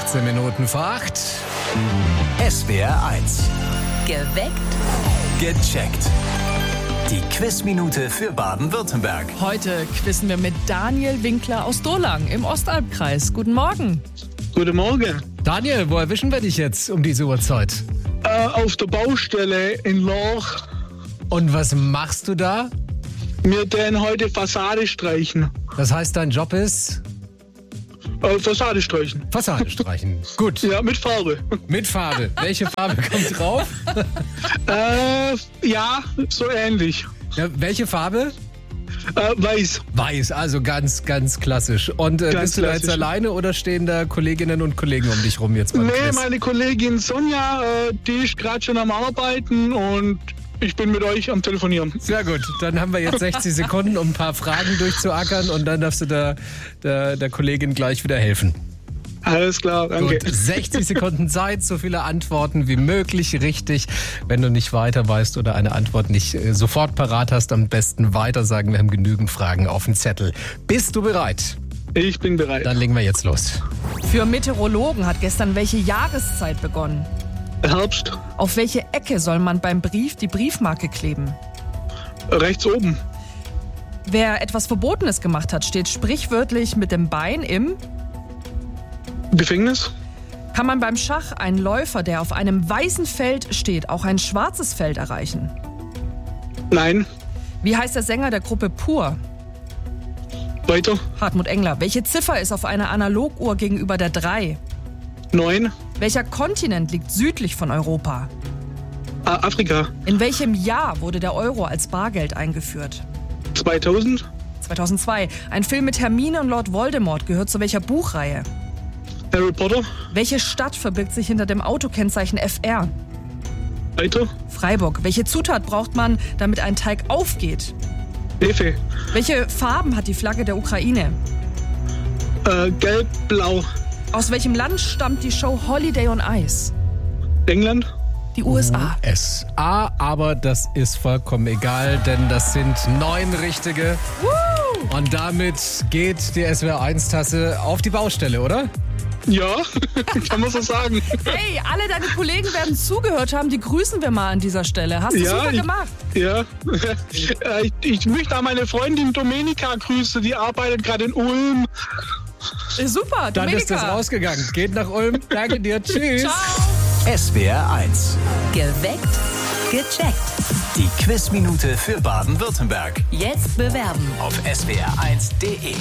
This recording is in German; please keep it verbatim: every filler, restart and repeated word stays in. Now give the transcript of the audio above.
achtzehn Minuten vor acht. S W R eins. Geweckt. Gecheckt. Die Quizminute für Baden-Württemberg. Heute quizzen wir mit Daniel Winkler aus Dohlang im Ostalbkreis. Guten Morgen. Guten Morgen. Daniel, wo erwischen wir dich jetzt um diese Uhrzeit? Äh, auf der Baustelle in Loch. Und was machst du da? Wir werden heute Fassade streichen. Das heißt, dein Job ist Äh, Fassade streichen. Fassade streichen. Gut. Ja, mit Farbe. Mit Farbe. Welche Farbe kommt drauf? Äh, ja, so ähnlich. Ja, welche Farbe? Äh, weiß. Weiß, also ganz, ganz klassisch. Und äh, Ganz bist du da jetzt klassisch. alleine oder stehen da Kolleginnen und Kollegen um dich rum jetzt beim Nee, Quiz? meine Kollegin Sonja, äh, die ist gerade schon am Arbeiten und ich bin mit euch am Telefonieren. Sehr gut, dann haben wir jetzt sechzig Sekunden, um ein paar Fragen durchzuackern und dann darfst du der, der, der Kollegin gleich wieder helfen. Alles klar, danke. Gut, sechzig Sekunden Zeit, so viele Antworten wie möglich richtig. Wenn du nicht weiter weißt oder eine Antwort nicht äh, sofort parat hast, am besten weiter sagen. Wir haben genügend Fragen auf dem Zettel. Bist du bereit? Ich bin bereit. Dann legen wir jetzt los. Für Meteorologen hat gestern welche Jahreszeit begonnen? Herbst, Auf welche Ecke soll man beim Brief die Briefmarke kleben? rechts oben. Wer etwas Verbotenes gemacht hat, steht sprichwörtlich mit dem Bein im... Gefängnis, Kann man beim Schach einen Läufer, der auf einem weißen Feld steht, auch ein schwarzes Feld erreichen? nein. Wie heißt der Sänger der Gruppe Pur? Weiter, Hartmut Engler. Welche Ziffer ist auf einer Analoguhr gegenüber der drei? neun. Welcher Kontinent liegt südlich von Europa? Äh, Afrika, In welchem Jahr wurde der Euro als Bargeld eingeführt? zweitausend. zweitausendzwei. Ein Film mit Hermine und Lord Voldemort gehört zu welcher Buchreihe? Harry Potter, Welche Stadt verbirgt sich hinter dem Autokennzeichen F R? weiter. Freiburg. Welche Zutat braucht man, damit ein Teig aufgeht? Hefe, Welche Farben hat die Flagge der Ukraine? äh, gelb, blau. Aus welchem Land stammt die Show Holiday on Ice? England, Die U S A. U S A, aber das ist vollkommen egal, denn das sind neun richtige. Und damit geht die S W R eins Tasse auf die Baustelle, oder? ja, kann man so sagen. Hey, alle deine Kollegen werden zugehört haben. Die grüßen wir mal an dieser Stelle. Hast du Ja, super ich- gemacht. Ja, Äh, ich, ich möchte auch meine Freundin Domenica grüßen, die arbeitet gerade in Ulm. Äh, Super, Dann ist das Domenica. rausgegangen. Geht nach Ulm. Danke dir. Tschüss. Ciao. S W R eins. Geweckt. Gecheckt. Die Quizminute für Baden-Württemberg. Jetzt bewerben. Auf S W R eins punkt de.